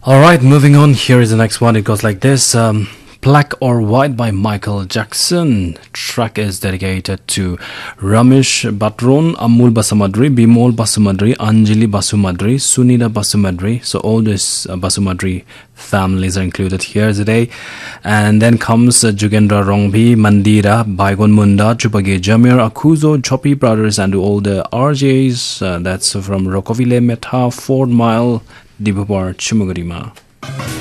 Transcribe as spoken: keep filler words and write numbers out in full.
Alright, moving on. Here is the next one. It goes like this. Um, Black or White by Michael Jackson. Track is dedicated to Ramesh Batron, Amul Basumadri, Bimol Basumadri, Anjali Basumadri, Sunita Basumadri. So all these uh, Basumadri families are included here today. And then comes uh, Jugendra Rongbi, Mandira, Baigon Munda, Chupage Jamir, Akuzo, Choppy Brothers, and all the R Js. Uh, that's from Rokovile, Meta, Ford Mile, Dibupar, Chumugarima.